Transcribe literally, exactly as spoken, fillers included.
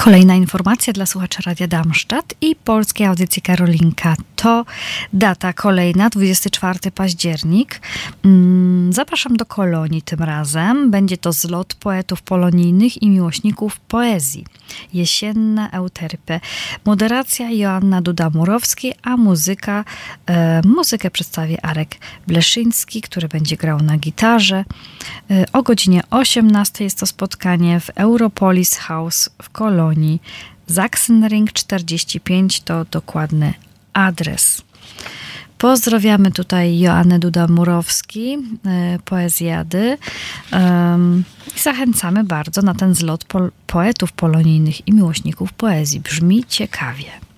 Kolejna informacja dla słuchaczy Radia Darmstadt i Polskiej Audycji Karolinka. To data kolejna, dwudziestego czwartego października. Zapraszam do Kolonii tym razem. Będzie to zlot poetów polonijnych i miłośników poezji. Jesienna Euterpe. Moderacja Joanna Duda-Murowski, a muzyka, e, muzykę przedstawi Arek Bleszyński, który będzie grał na gitarze. E, o godzinie osiemnastej jest to spotkanie w Europolis House w Kolonii. Sachsenring czterdzieści pięć to dokładny adres. Pozdrawiamy tutaj Joannę Duda-Murowski, poezjady, um, i zachęcamy bardzo na ten zlot po- poetów polonijnych i miłośników poezji. Brzmi ciekawie.